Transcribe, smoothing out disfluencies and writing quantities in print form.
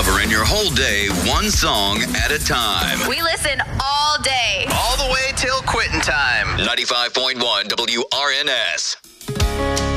covering your whole day, one song at a time. We listen all day. All the way till quitting time. 95.1 WRNS.